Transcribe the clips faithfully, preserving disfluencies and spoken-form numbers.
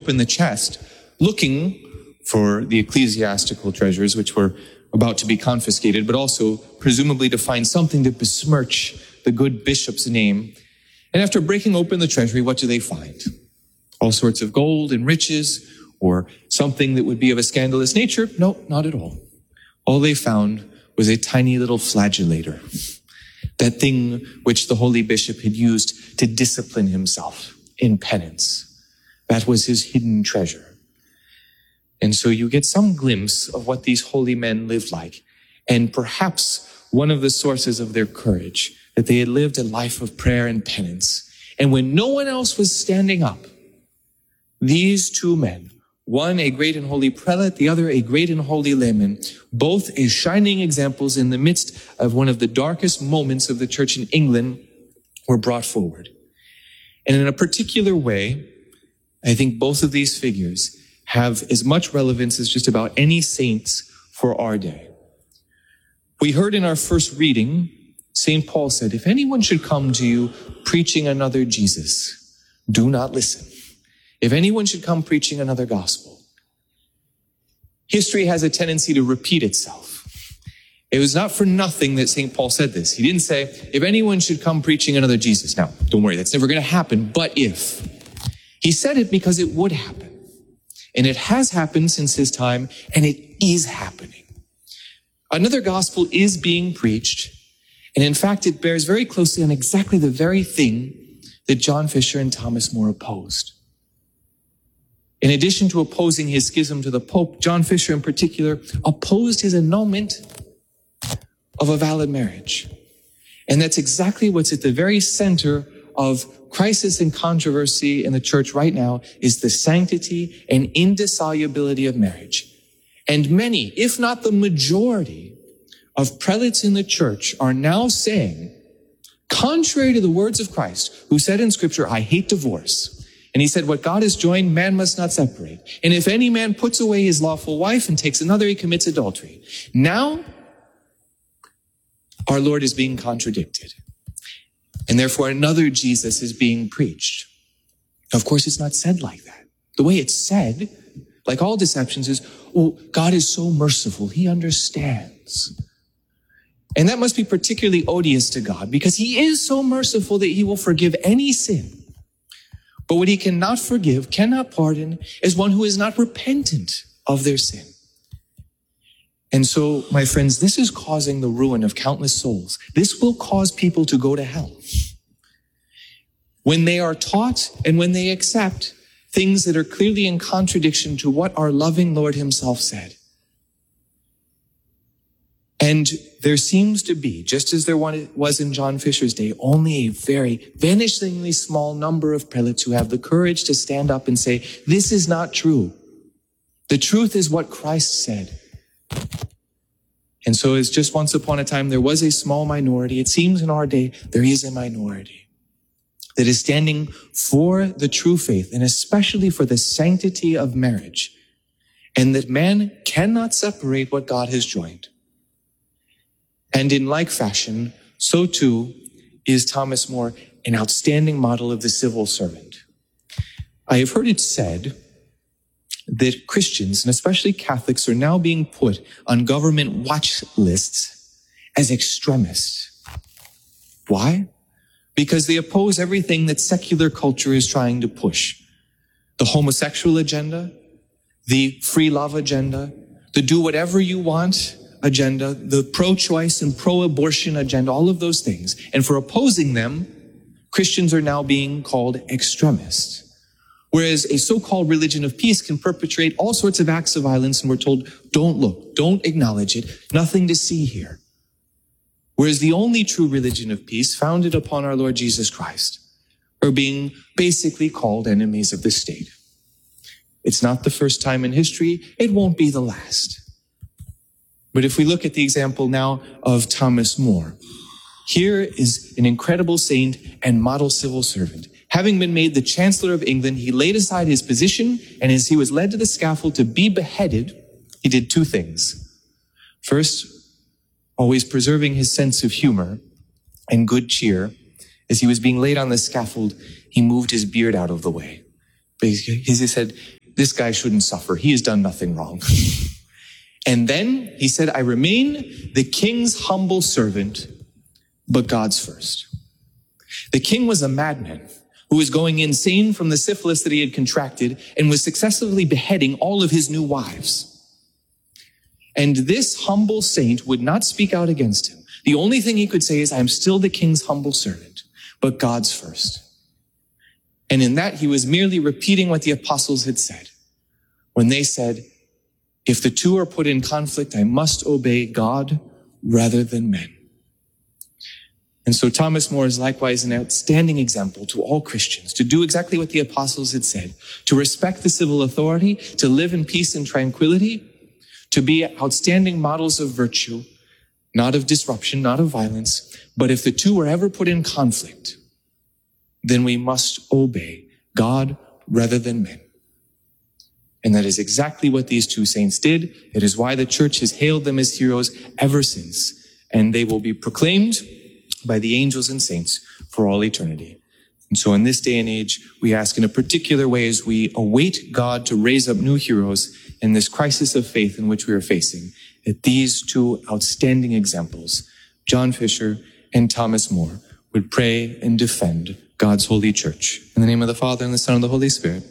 open the chest, looking for the ecclesiastical treasures, which were about to be confiscated, but also presumably to find something to besmirch the good bishop's name. And after breaking open the treasury, what do they find? All sorts of gold and riches, or something that would be of a scandalous nature? No, not at all. All they found was a tiny little flagellator, that thing which the holy bishop had used to discipline himself in penance. That was his hidden treasure. And so you get some glimpse of what these holy men lived like, and perhaps one of the sources of their courage, that they had lived a life of prayer and penance. And when no one else was standing up, these two men, one a great and holy prelate, the other a great and holy layman, both as shining examples in the midst of one of the darkest moments of the church in England, were brought forward. And in a particular way, I think both of these figures have as much relevance as just about any saints for our day. We heard in our first reading, Saint Paul said, if anyone should come to you preaching another Jesus, do not listen. If anyone should come preaching another gospel. History has a tendency to repeat itself. It was not for nothing that Saint Paul said this. He didn't say, if anyone should come preaching another Jesus. Now, don't worry, that's never going to happen, but if. He said it because it would happen. And it has happened since his time, and it is happening. Another gospel is being preached, and in fact, it bears very closely on exactly the very thing that John Fisher and Thomas More opposed. In addition to opposing his schism to the Pope, John Fisher in particular opposed his annulment of a valid marriage. And that's exactly what's at the very center of crisis and controversy in the church right now, is the sanctity and indissolubility of marriage. And many, if not the majority, of prelates in the church are now saying, contrary to the words of Christ, who said in Scripture, I hate divorce. And he said, what God has joined, man must not separate. And if any man puts away his lawful wife and takes another, he commits adultery. Now, our Lord is being contradicted. And therefore, another Jesus is being preached. Of course, it's not said like that. The way it's said, like all deceptions, is, oh, God is so merciful. He understands. And that must be particularly odious to God, because he is so merciful that he will forgive any sin. But what he cannot forgive, cannot pardon, is one who is not repentant of their sin. And so, my friends, this is causing the ruin of countless souls. This will cause people to go to hell. When they are taught and when they accept things that are clearly in contradiction to what our loving Lord himself said. And there seems to be, just as there was in John Fisher's day, only a very vanishingly small number of prelates who have the courage to stand up and say, this is not true. The truth is what Christ said. And so as just once upon a time there was a small minority, it seems in our day there is a minority that is standing for the true faith, and especially for the sanctity of marriage, and that man cannot separate what God has joined. And in like fashion, so too is Thomas More an outstanding model of the civil servant. I have heard it said that Christians, and especially Catholics, are now being put on government watch lists as extremists. Why? Because they oppose everything that secular culture is trying to push. The homosexual agenda, the free love agenda, the do whatever you want agenda, the pro-choice and pro-abortion agenda, all of those things. And for opposing them, Christians are now being called extremists. Whereas a so-called religion of peace can perpetrate all sorts of acts of violence, and we're told, don't look, don't acknowledge it, nothing to see here. Whereas the only true religion of peace, founded upon our Lord Jesus Christ, are being basically called enemies of the state. It's not the first time in history. It won't be the last. But if we look at the example now of Thomas More, here is an incredible saint and model civil servant. Having been made the Chancellor of England, he laid aside his position, and as he was led to the scaffold to be beheaded, he did two things. First, always preserving his sense of humor and good cheer, as he was being laid on the scaffold, he moved his beard out of the way. But he said, this guy shouldn't suffer. He has done nothing wrong. And then he said, I remain the king's humble servant, but God's first. The king was a madman who was going insane from the syphilis that he had contracted and was successively beheading all of his new wives. And this humble saint would not speak out against him. The only thing he could say is, I am still the king's humble servant, but God's first. And in that, he was merely repeating what the apostles had said when they said, if the two are put in conflict, I must obey God rather than men. And so Thomas More is likewise an outstanding example to all Christians to do exactly what the apostles had said, to respect the civil authority, to live in peace and tranquility, to be outstanding models of virtue, not of disruption, not of violence. But if the two are ever put in conflict, then we must obey God rather than men. And that is exactly what these two saints did. It is why the church has hailed them as heroes ever since. And they will be proclaimed by the angels and saints for all eternity. And so in this day and age, we ask in a particular way as we await God to raise up new heroes in this crisis of faith in which we are facing, that these two outstanding examples, John Fisher and Thomas More, would pray and defend God's holy church. In the name of the Father, and the Son, and the Holy Spirit.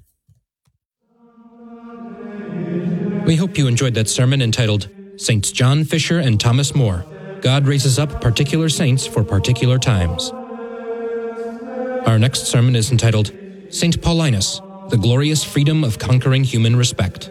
We hope you enjoyed that sermon entitled, Saints John Fisher and Thomas More. God raises up particular saints for particular times. Our next sermon is entitled, Saint Paulinus, the Glorious Freedom of Conquering Human Respect.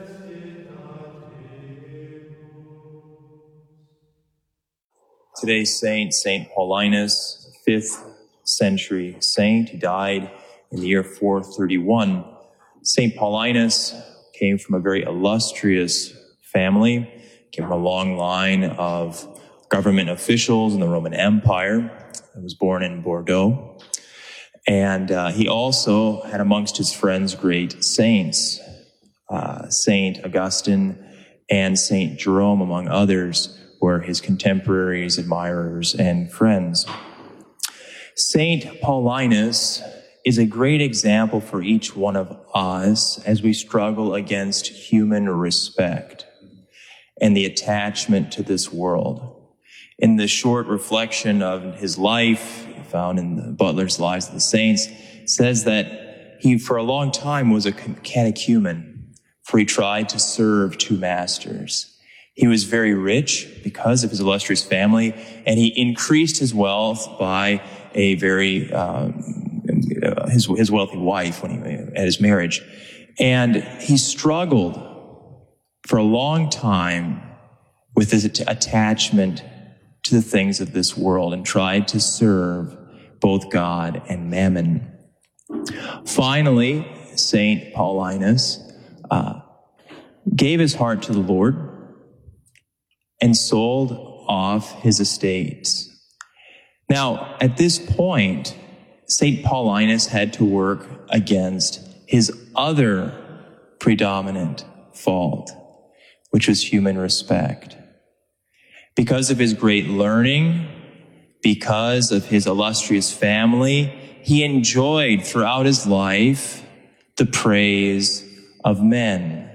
Today's saint, Saint Paulinus, fifth century saint. He died in the year four thirty-one. Saint Paulinus came from a very illustrious family, came from a long line of government officials in the Roman Empire. He was born in Bordeaux. And uh, he also had amongst his friends great saints, uh, Saint Augustine and Saint Jerome, among others, were his contemporaries, admirers, and friends. Saint Paulinus is a great example for each one of us as we struggle against human respect and the attachment to this world. In the short reflection of his life, found in the Butler's Lives of the Saints, says that he, for a long time, was a catechumen, for he tried to serve two masters. He was very rich because of his illustrious family, and he increased his wealth by a very um, his his wealthy wife when he at his marriage, and he struggled for a long time with his attachment to the things of this world and tried to serve both God and mammon. Finally, Saint Paulinus uh, gave his heart to the Lord and sold off his estates. Now, at this point, Saint Paulinus had to work against his other predominant fault, which was human respect. Because of his great learning, because of his illustrious family, he enjoyed throughout his life the praise of men.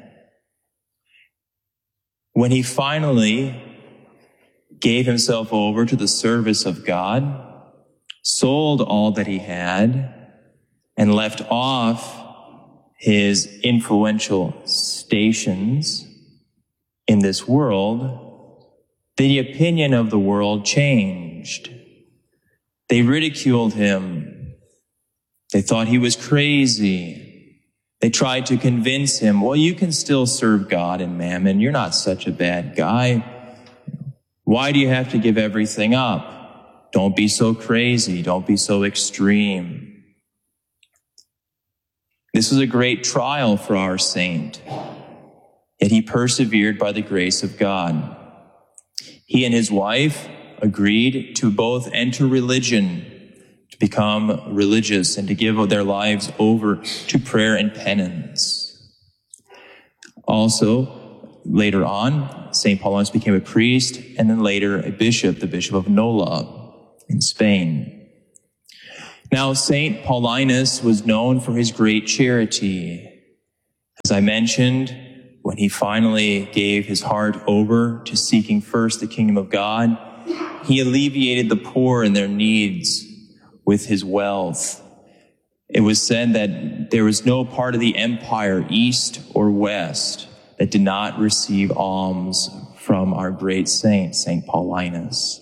When he finally gave himself over to the service of God, sold all that he had, and left off his influential stations in this world, the opinion of the world changed. They ridiculed him. They thought he was crazy. They tried to convince him, well, you can still serve God and mammon. You're not such a bad guy. Why do you have to give everything up? Don't be so crazy. Don't be so extreme. This was a great trial for our saint, yet he persevered by the grace of God. He and his wife agreed to both enter religion, to become religious, and to give their lives over to prayer and penance. Also, later on, Saint Paulinus became a priest, and then later a bishop, the Bishop of Nola in Spain. Now, Saint Paulinus was known for his great charity. As As I mentioned, when he finally gave his heart over to seeking first the kingdom of God, he alleviated the poor and their needs with his wealth. It was said that there was no part of the empire, east or west, that did not receive alms from our great saint, Saint Paulinus.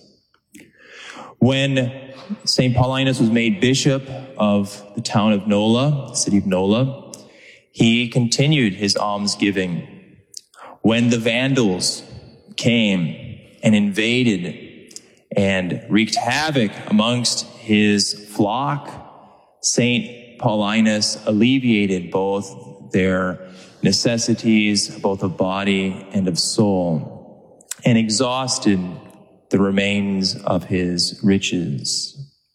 When Saint Paulinus was made bishop of the town of Nola, the city of Nola, he continued his almsgiving. When the Vandals came and invaded and wreaked havoc amongst his flock, Saint Paulinus alleviated both their necessities, both of body and of soul, and exhausted the remains of his riches.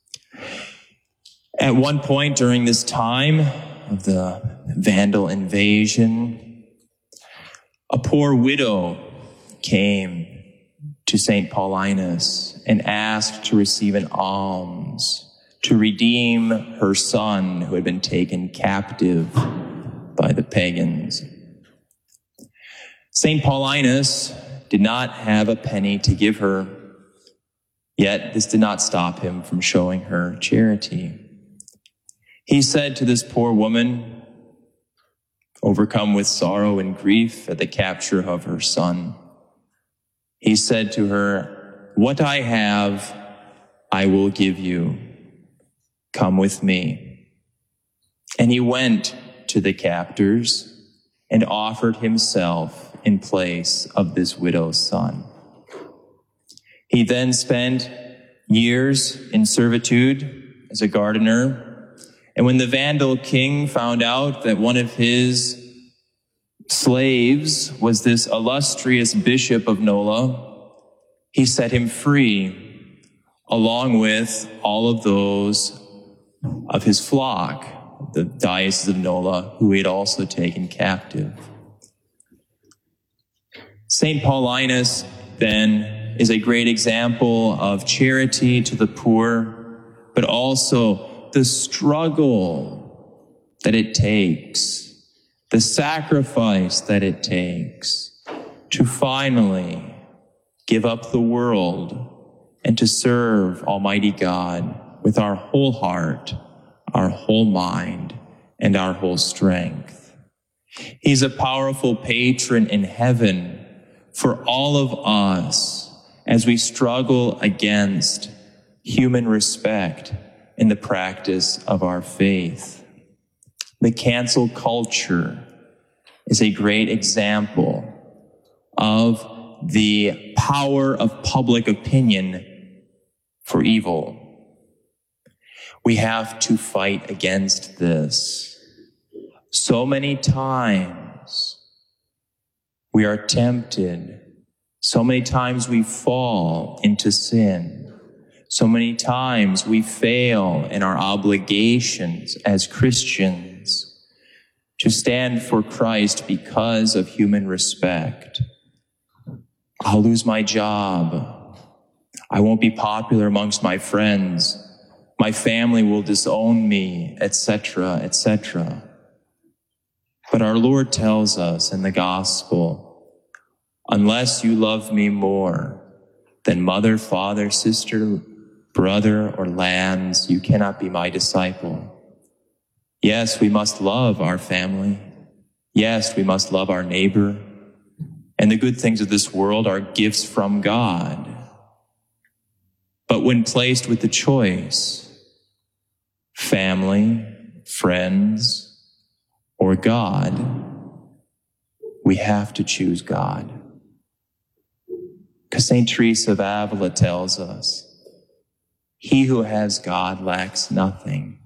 At one point during this time of the Vandal invasion, a poor widow came to Saint Paulinus and asked to receive an alms to redeem her son who had been taken captive by the pagans. Saint Paulinus did not have a penny to give her, yet this did not stop him from showing her charity. He said to this poor woman, overcome with sorrow and grief at the capture of her son, he said to her, "What I have, I will give you. Come with me." And he went to the captors and offered himself in place of this widow's son. He then spent years in servitude as a gardener. And when the Vandal king found out that one of his slaves was this illustrious bishop of Nola, he set him free, along with all of those of his flock, the diocese of Nola, who he had also taken captive. Saint Paulinus, then, is a great example of charity to the poor, but also the struggle that it takes, the sacrifice that it takes to finally give up the world and to serve Almighty God with our whole heart, our whole mind, and our whole strength. He's a powerful patron in heaven for all of us as we struggle against human respect in the practice of our faith. The cancel culture is a great example of the power of public opinion for evil. We have to fight against this. So many times we are tempted. So many times we fall into sin. So many times we fail in our obligations as Christians to stand for Christ because of human respect. I'll lose my job. I won't be popular amongst my friends. My family will disown me, et cetera, et cetera. But our Lord tells us in the gospel, unless you love me more than mother, father, sister, brother, or lands, you cannot be my disciple. Yes, we must love our family. Yes, we must love our neighbor. And the good things of this world are gifts from God. But when placed with the choice, family, friends, or God, we have to choose God. Because Saint Teresa of Avila tells us, he who has God lacks nothing.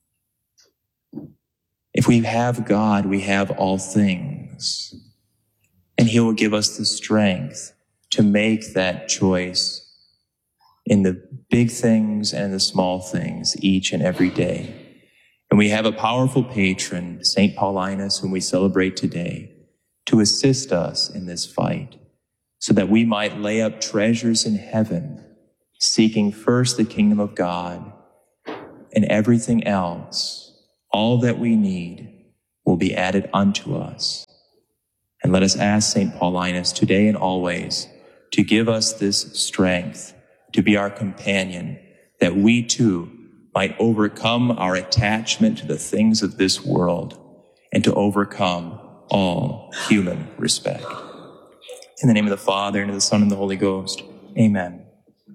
If we have God, we have all things. And he will give us the strength to make that choice in the big things and the small things each and every day. And we have a powerful patron, Saint Paulinus, whom we celebrate today, to assist us in this fight so that we might lay up treasures in heaven, seeking first the kingdom of God, and everything else, all that we need, will be added unto us. And let us ask Saint Paulinus today and always to give us this strength to be our companion, that we too might overcome our attachment to the things of this world and to overcome all human respect. In the name of the Father, and of the Son, and the Holy Ghost. Amen.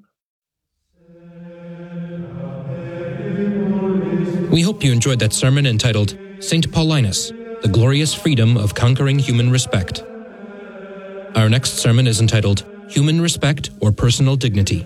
We hope you enjoyed that sermon entitled Saint Paulinus, the Glorious Freedom of Conquering Human Respect. Our next sermon is entitled Human Respect or Personal Dignity.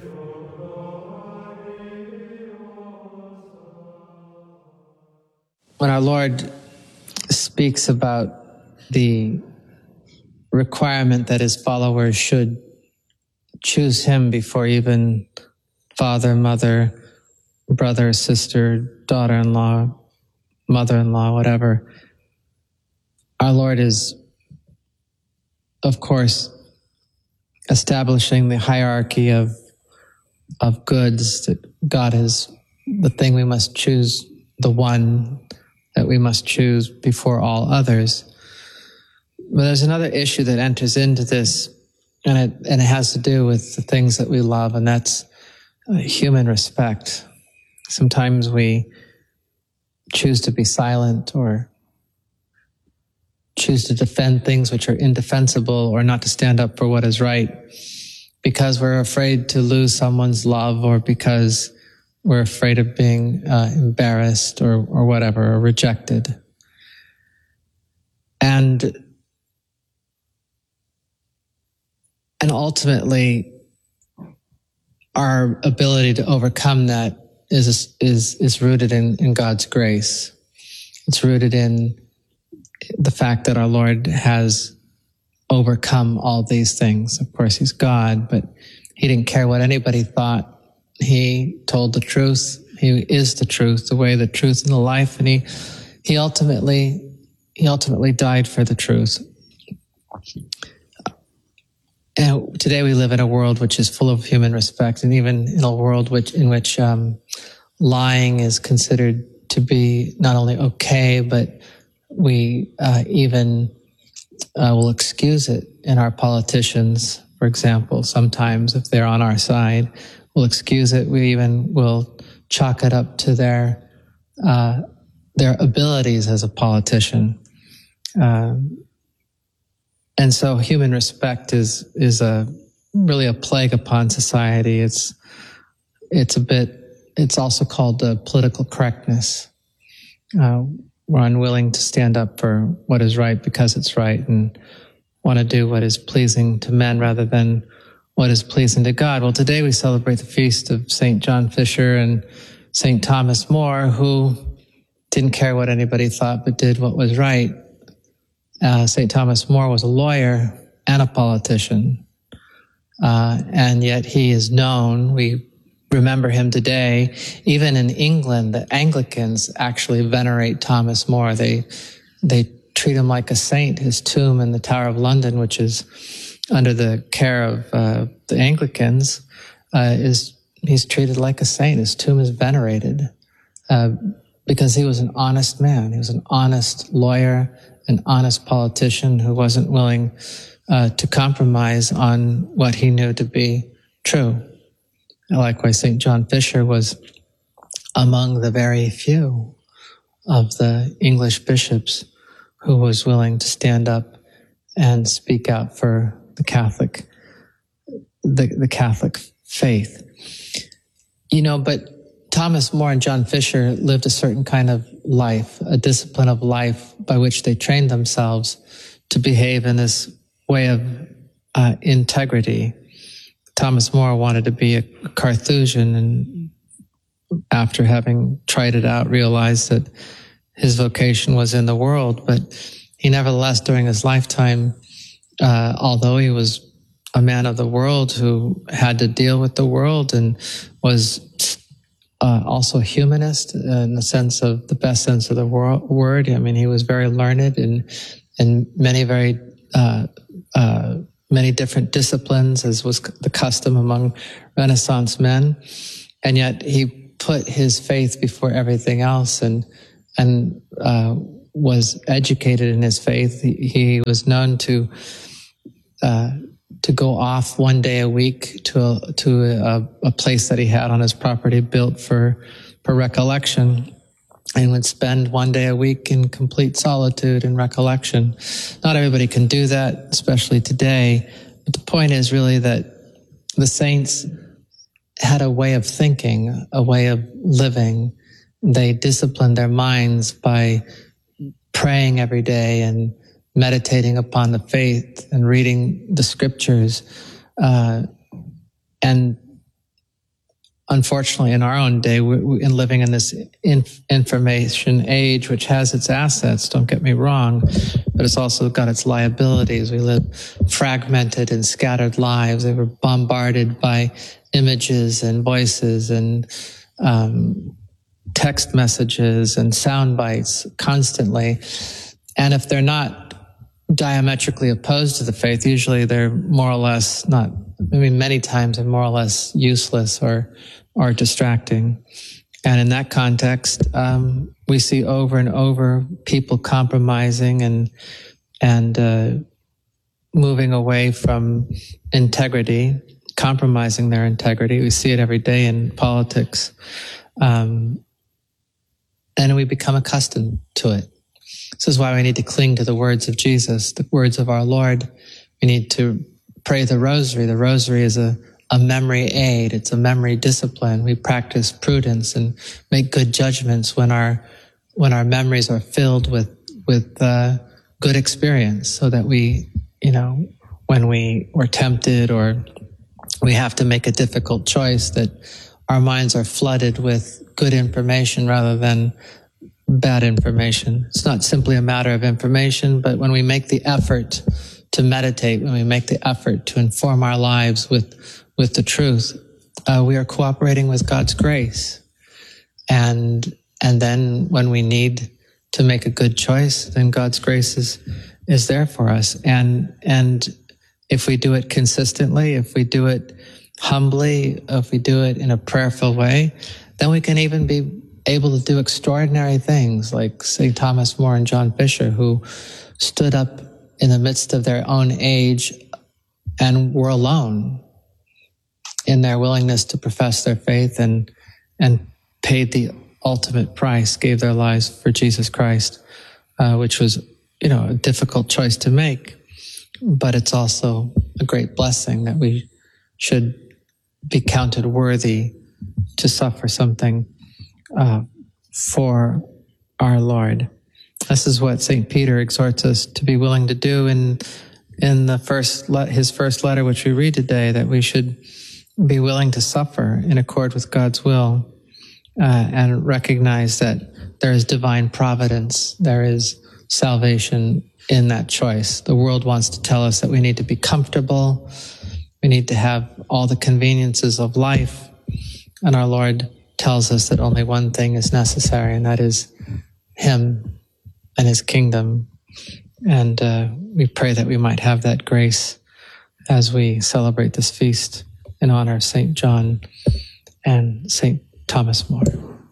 When our Lord speaks about the requirement that his followers should choose him before even father, mother, brother, sister, daughter-in-law, mother-in-law, whatever, our Lord is, of course, establishing the hierarchy of of goods, that God is the thing we must choose, the one that we must choose before all others. But there's another issue that enters into this, and it and it has to do with the things that we love, and that's uh, human respect. Sometimes we choose to be silent or choose to defend things which are indefensible or not to stand up for what is right because we're afraid to lose someone's love or because we're afraid of being uh, embarrassed or, or whatever, or rejected. And, and ultimately, our ability to overcome that is, is, is rooted in, in God's grace. It's rooted in the fact that our Lord has overcome all these things. Of course, he's God, but he didn't care what anybody thought. He told the truth. He is the truth, the way, the truth, and the life. And he, he ultimately, he ultimately died for the truth. And today we live in a world which is full of human respect, and even in a world which, in which um, lying is considered to be not only okay, but we uh, even uh, will excuse it in our politicians, for example. Sometimes, if they're on our side, we'll excuse it. We even will chalk it up to their uh, their abilities as a politician. Um, and so, human respect is is a really a plague upon society. It's it's a bit. It's also called uh, political correctness. Uh, we're unwilling to stand up for what is right because it's right, and want to do what is pleasing to men rather than what is pleasing to God. Well, today we celebrate the feast of Saint John Fisher and Saint Thomas More, who didn't care what anybody thought, but did what was right. Uh, Saint Thomas More was a lawyer and a politician, uh, and yet he is known. We remember him today. Even in England, the Anglicans actually venerate Thomas More. They they treat him like a saint. His tomb in the Tower of London, which is under the care of uh, the Anglicans, uh, is he's treated like a saint. His tomb is venerated uh, because he was an honest man. He was an honest lawyer, an honest politician who wasn't willing uh, to compromise on what he knew to be true. Likewise, Saint John Fisher was among the very few of the English bishops who was willing to stand up and speak out for the Catholic, the, the Catholic faith. You know, but Thomas More and John Fisher lived a certain kind of life, a discipline of life by which they trained themselves to behave in this way of uh, integrity. Thomas More wanted to be a Carthusian, and after having tried it out, realized that his vocation was in the world. But he nevertheless, during his lifetime, uh, although he was a man of the world who had to deal with the world and was uh, also a humanist in the sense of the best sense of the wor- word. I mean, he was very learned in, in many very uh, uh, many different disciplines, as was the custom among Renaissance men. And yet he put his faith before everything else, and and uh, was educated in his faith. He, he was known to uh, to go off one day a week to a, to a, a place that he had on his property built for for recollection, and would spend one day a week in complete solitude and recollection. Not everybody can do that, especially today. But the point is really that the saints had a way of thinking, a way of living. They disciplined their minds by praying every day and meditating upon the faith and reading the scriptures. Uh, and unfortunately, in our own day, we, we, in living in this inf- information age, which has its assets, don't get me wrong, but it's also got its liabilities. We live fragmented and scattered lives. They were bombarded by images and voices and um, text messages and sound bites constantly. And if they're not diametrically opposed to the faith, usually they're more or less not, I mean, many times they're more or less useless or, or distracting. And in that context, um, we see over and over people compromising and, and, uh, moving away from integrity, compromising their integrity. We see it every day in politics. Um, and we become accustomed to it. This is why we need to cling to the words of Jesus, the words of our Lord. We need to pray the rosary. The rosary is a, a memory aid. It's a memory discipline. We practice prudence and make good judgments when our when our memories are filled with with uh, good experience, so that we, you know, when we were tempted or we have to make a difficult choice, that our minds are flooded with good information rather than bad information. It's not simply a matter of information, but when we make the effort to meditate, when we make the effort to inform our lives with with the truth, uh, we are cooperating with God's grace. And and then when we need to make a good choice, then God's grace is is there for us. And and if we do it consistently, if we do it humbly, if we do it in a prayerful way, then we can even be able to do extraordinary things, like Saint Thomas More and John Fisher, who stood up in the midst of their own age and were alone in their willingness to profess their faith and and paid the ultimate price, gave their lives for Jesus Christ, uh, which was, you know, a difficult choice to make, but it's also a great blessing that we should be counted worthy to suffer something uh, for our Lord. This is what Saint Peter exhorts us to be willing to do in in the first le- his first letter, which we read today, that we should be willing to suffer in accord with God's will, uh, and recognize that there is divine providence, there is salvation in that choice. The world wants to tell us that we need to be comfortable, we need to have all the conveniences of life, and our Lord tells us that only one thing is necessary, and that is Him and His kingdom. And uh, we pray that we might have that grace as we celebrate this feast in honor of Saint John and Saint Thomas More.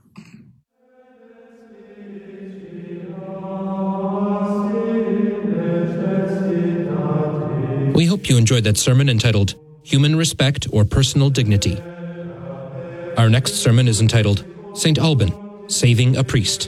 We hope you enjoyed that sermon entitled Human Respect or Personal Dignity. Our next sermon is entitled Saint Alban, Saving a Priest.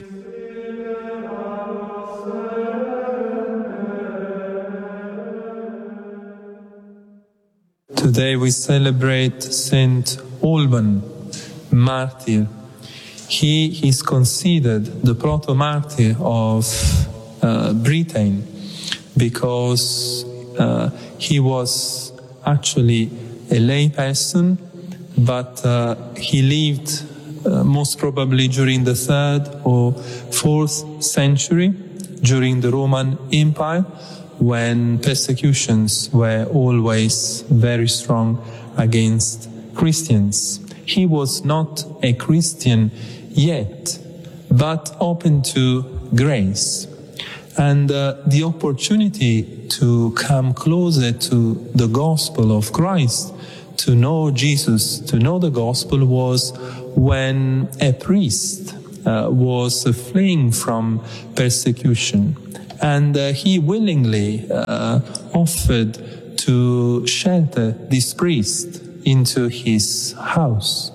Today we celebrate Saint Alban, martyr. He is considered the proto-martyr of uh, Britain because uh, he was actually a lay person, but uh, he lived uh, most probably during the third or fourth century, during the Roman Empire, when persecutions were always very strong against Christians. He was not a Christian yet, but open to grace. And uh, the opportunity to come closer to the gospel of Christ, to know Jesus, to know the gospel, was when a priest, uh, was uh, fleeing from persecution, and uh, he willingly uh, offered to shelter this priest into his house.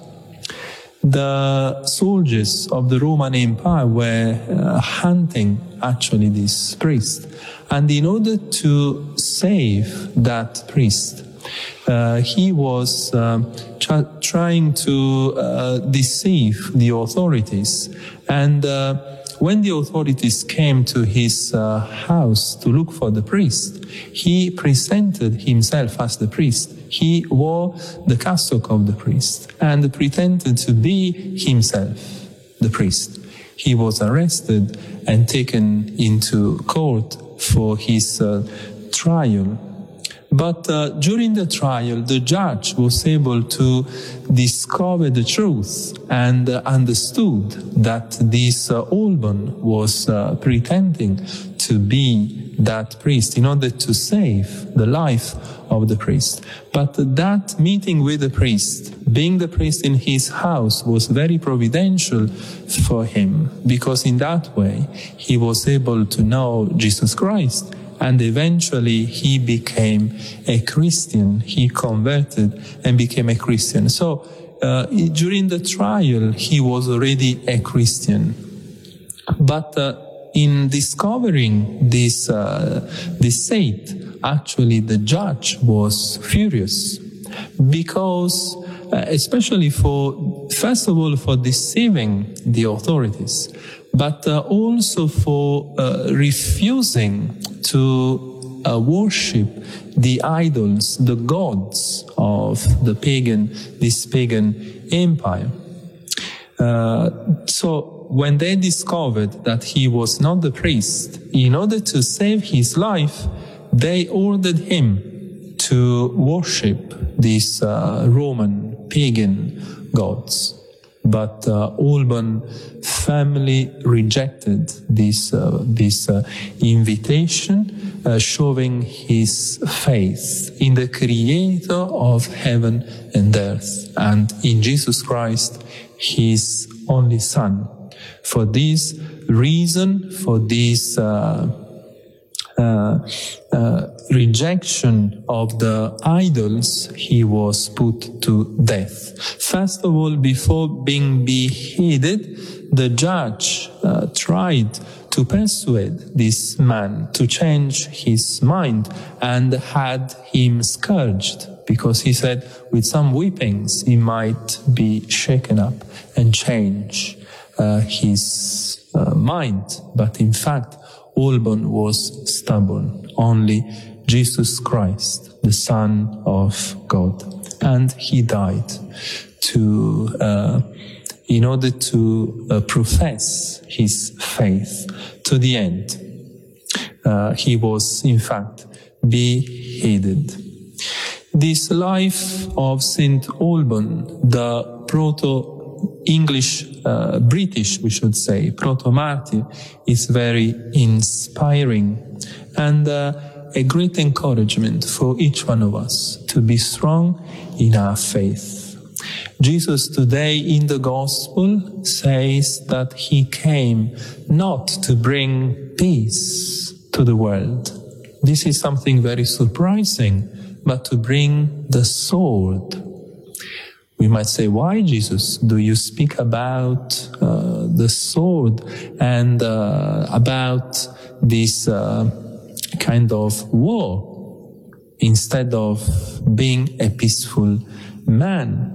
The soldiers of the Roman Empire were uh, hunting actually this priest, and in order to save that priest, uh, he was uh, tra- trying to uh, deceive the authorities. And uh, when the authorities came to his uh, house to look for the priest, he presented himself as the priest. He wore the cassock of the priest and pretended to be himself, the priest. He was arrested and taken into court for his uh, trial. But uh, during the trial, the judge was able to discover the truth and uh, understood that this uh, Alban was uh, pretending to be that priest in order to save the life of the priest. But that meeting with the priest, being the priest in his house, was very providential for him, because in that way he was able to know Jesus Christ. And eventually he became a Christian. He converted and became a Christian. So uh, during the trial, he was already a Christian. But uh, in discovering this, uh, this saint, actually the judge was furious. Because, uh, especially for, first of all, for deceiving the authorities, but uh, also for uh, refusing to uh, worship the idols, the gods of the pagan, this pagan empire. Uh, so when they discovered that he was not the priest, in order to save his life, they ordered him to worship these uh, Roman pagan gods. But uh, Alban family rejected this uh, this uh, invitation, uh, showing his faith in the Creator of heaven and earth, and in Jesus Christ, his only Son. For this reason, for this uh, uh, uh, rejection of the idols, he was put to death. First of all, before being beheaded, the judge uh, tried to persuade this man to change his mind and had him scourged, because he said with some whippings he might be shaken up and change uh, his uh, mind. But in fact, Alban was stubborn. Only Jesus Christ, the Son of God. And he died to, uh, in order to uh, profess his faith to the end. Uh, he was, in fact, beheaded. This life of Saint Alban, the proto-English, uh, British, we should say, proto-martyr, is very inspiring and uh, a great encouragement for each one of us to be strong in our faith. Jesus today in the Gospel says that he came not to bring peace to the world. This is something very surprising, but to bring the sword. We might say, why, Jesus, do you speak about uh, the sword and uh, about this uh, kind of war instead of being a peaceful man?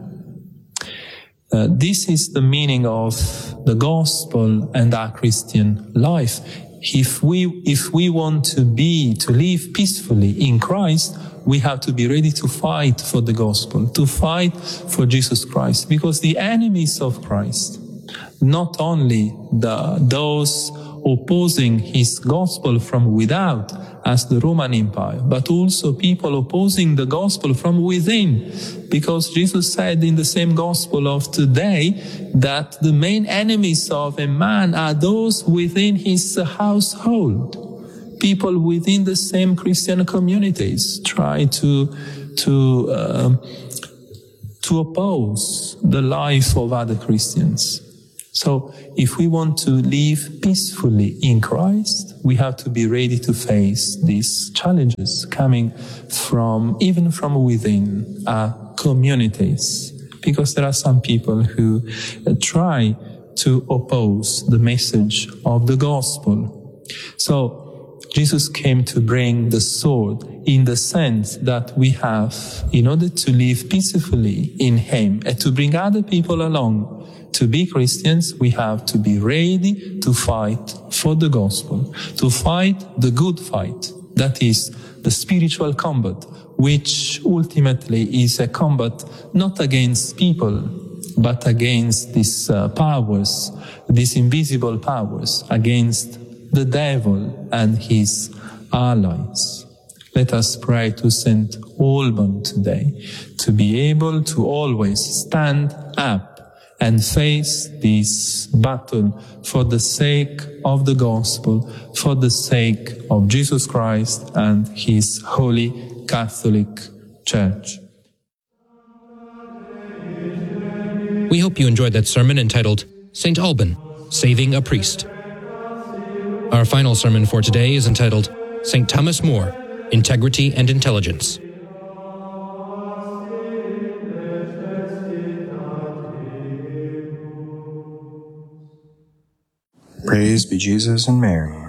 Uh, this is the meaning of the gospel and our Christian life. If we, if we want to be, to live peacefully in Christ, we have to be ready to fight for the gospel, to fight for Jesus Christ, because the enemies of Christ, not only the, those opposing his gospel from without, as the Roman Empire, but also people opposing the gospel from within, because Jesus said in the same gospel of today that the main enemies of a man are those within his household. People within the same Christian communities try to to uh, to oppose the life of other Christians. So if we want to live peacefully in Christ, we have to be ready to face these challenges coming from, even from within our communities, because there are some people who uh, try to oppose the message of the gospel. So Jesus came to bring the sword in the sense that we have, in order to live peacefully in Him and to bring other people along. To be Christians, we have to be ready to fight for the gospel, to fight the good fight, that is the spiritual combat, which ultimately is a combat not against people, but against these uh, powers, these invisible powers, against the devil and his allies. Let us pray to Saint Alban today to be able to always stand up and face this battle for the sake of the gospel, for the sake of Jesus Christ and His Holy Catholic Church. We hope you enjoyed that sermon entitled Saint Alban, Saving a Priest. Our final sermon for today is entitled Saint Thomas More, Integrity and Intelligence. Praise be Jesus and Mary.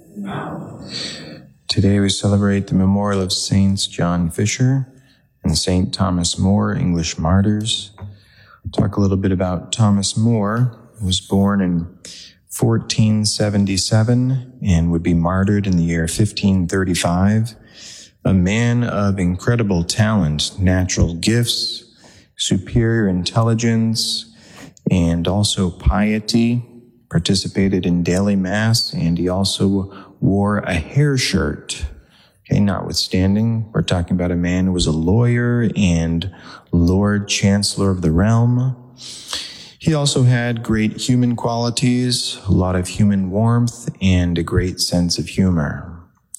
Today we celebrate the memorial of Saints John Fisher and Saint Thomas More, English martyrs. We'll talk a little bit about Thomas More, who was born in fourteen seventy-seven and would be martyred in the year fifteen thirty-five. A man of incredible talent, natural gifts, superior intelligence, and also piety. Participated in daily mass, and he also wore a hair shirt. Okay, notwithstanding, we're talking about a man who was a lawyer and Lord Chancellor of the realm. He also had great human qualities, a lot of human warmth, and a great sense of humor.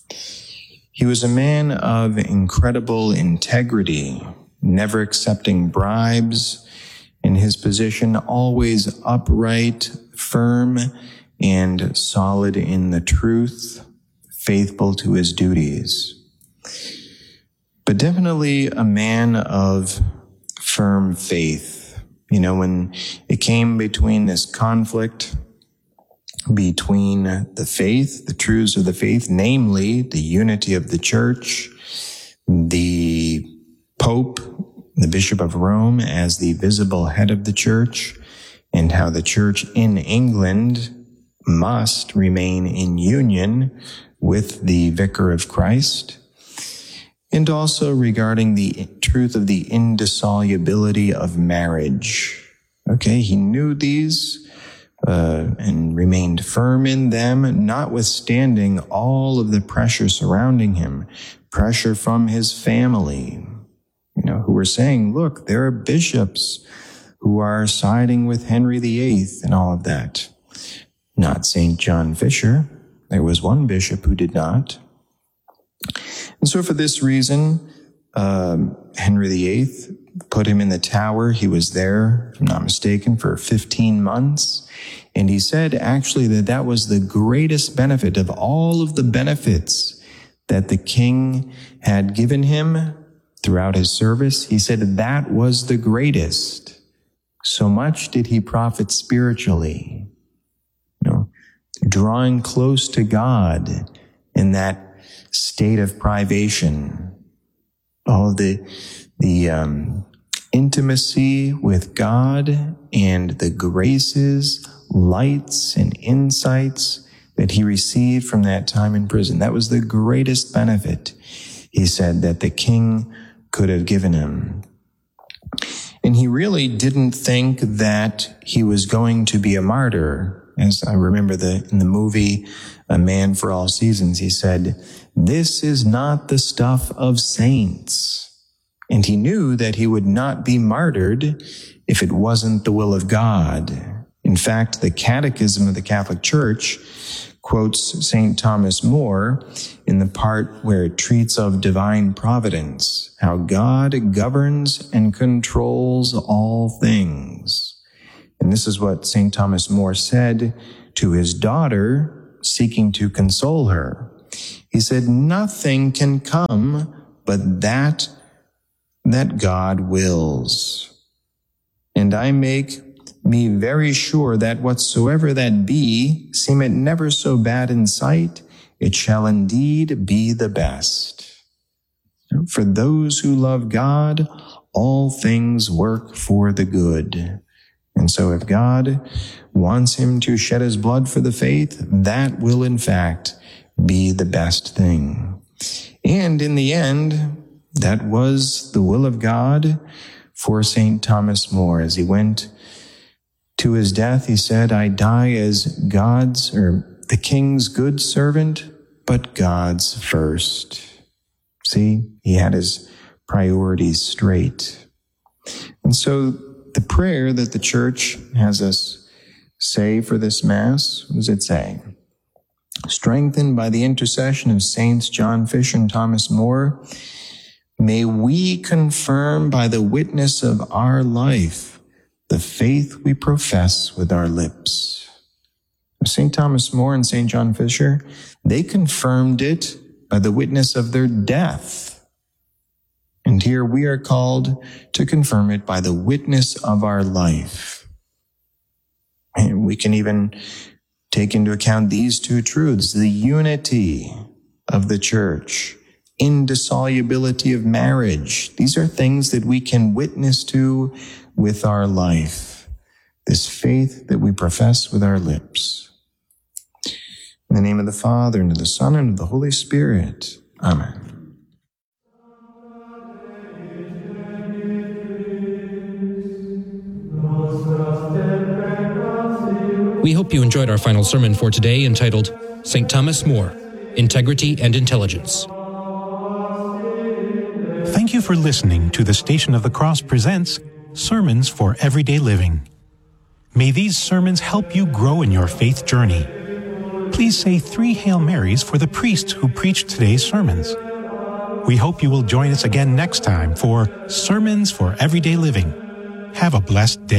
He was a man of incredible integrity, never accepting bribes, in his position always upright, firm, and solid in the truth, faithful to his duties. But definitely a man of firm faith. You know, when it came between this conflict between the faith, the truths of the faith, namely the unity of the church, the Pope, the Bishop of Rome as the visible head of the church, and how the church in England must remain in union with the Vicar of Christ, and also regarding the truth of the indissolubility of marriage. Okay, he knew these uh, and remained firm in them, notwithstanding all of the pressure surrounding him, pressure from his family, you know, who were saying, look, there are bishops who are siding with Henry the Eighth and all of that. Not Saint John Fisher. There was one bishop who did not. And so for this reason, um, Henry the Eighth put him in the Tower. He was there, if I'm not mistaken, for fifteen months. And he said actually that that was the greatest benefit of all of the benefits that the king had given him throughout his service. He said that was the greatest. So much did he profit spiritually, you know, drawing close to God in that state of privation. All the, the, um, intimacy with God and the graces, lights, and insights that he received from that time in prison. That was the greatest benefit, he said, that the king could have given him. And he really didn't think that he was going to be a martyr. As I remember the in the movie A Man for All Seasons, he said, this is not the stuff of saints. And he knew that he would not be martyred if it wasn't the will of God. In fact, the Catechism of the Catholic Church quotes Saint Thomas More in the part where it treats of divine providence, how God governs and controls all things. And this is what Saint Thomas More said to his daughter, seeking to console her. He said, "Nothing can come but that that God wills. And I make me very sure that whatsoever that be, seem it never so bad in sight, it shall indeed be the best. For those who love God, all things work for the good." And so if God wants him to shed his blood for the faith, that will in fact be the best thing. And in the end, that was the will of God for Saint Thomas More. As he went to his death, he said, "I die as God's or the King's good servant, but God's first." See, he had his priorities straight. And so the prayer that the Church has us say for this Mass, what does it say? "Strengthened by the intercession of Saints John Fisher and Thomas More, may we confirm by the witness of our life the faith we profess with our lips." Saint Thomas More and Saint John Fisher, they confirmed it by the witness of their death. And here we are called to confirm it by the witness of our life. And we can even take into account these two truths: the unity of the Church, indissolubility of marriage. These are things that we can witness to with our life, this faith that we profess with our lips. In the name of the Father, and of the Son, and of the Holy Spirit. Amen. We hope you enjoyed our final sermon for today, entitled Saint Thomas More, Integrity and Intelligence. Thank you for listening to the Station of the Cross presents Sermons for Everyday Living. May these sermons help you grow in your faith journey. Please say three Hail Marys for the priest who preached today's sermons. We hope you will join us again next time for Sermons for Everyday Living. Have a blessed day.